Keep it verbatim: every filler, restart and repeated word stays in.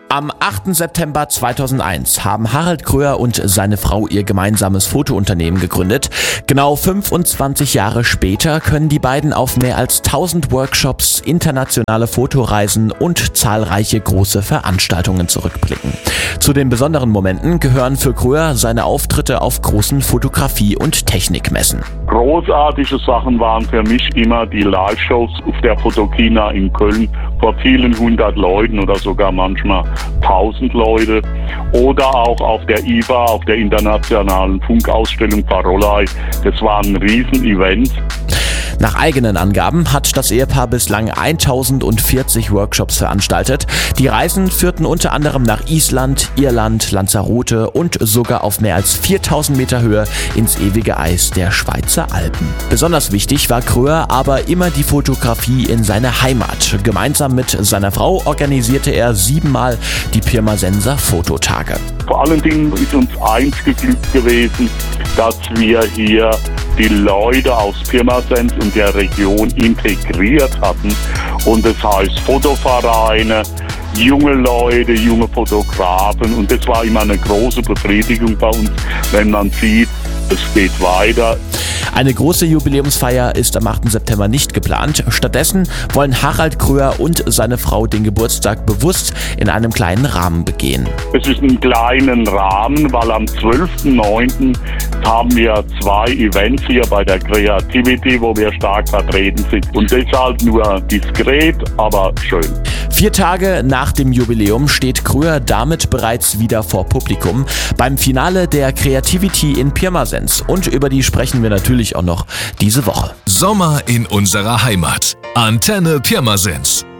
Am achten September zweitausendeins haben Harald Kröher und seine Frau ihr gemeinsames Fotounternehmen gegründet. Genau fünfundzwanzig Jahre später können die beiden auf mehr als tausend Workshops, internationale Fotoreisen und zahlreiche große Veranstaltungen zurückblicken. Zu den besonderen Momenten gehören für Kröher seine Auftritte auf großen Fotografie- und Technikmessen. Großartige Sachen waren für mich immer die Live-Shows auf der Fotokina in Köln vor vielen hundert Leuten oder sogar manchmal tausend Leute. Oder auch auf der I F A, auf der Internationalen Funkausstellung Parolei. Das war ein Riesen-Event. Nach eigenen Angaben hat das Ehepaar bislang tausendvierzig Workshops veranstaltet. Die Reisen führten unter anderem nach Island, Irland, Lanzarote und sogar auf mehr als viertausend Meter Höhe ins ewige Eis der Schweizer Alpen. Besonders wichtig war Kröher aber immer die Fotografie in seiner Heimat. Gemeinsam mit seiner Frau organisierte er siebenmal die Pirmasens Fototage. Vor allen Dingen ist uns eins geglückt gewesen, dass wir hier die Leute aus Pirmasens und der Region integriert hatten. Und das heißt Fotovereine, junge Leute, junge Fotografen. Und das war immer eine große Befriedigung bei uns, wenn man sieht, es geht weiter. Eine große Jubiläumsfeier ist am achten September nicht geplant. Stattdessen wollen Harald Kröher und seine Frau den Geburtstag bewusst in einem kleinen Rahmen begehen. Es ist ein kleinen Rahmen, weil am zwölften neunten haben wir zwei Events hier bei der Creativity, wo wir stark vertreten sind. Und deshalb nur diskret, aber schön. Vier Tage nach dem Jubiläum steht Kröher damit bereits wieder vor Publikum beim Finale der Creativity in Pirmasens. Und über die sprechen wir natürlich auch noch diese Woche. Sommer in unserer Heimat. Antenne Pirmasens.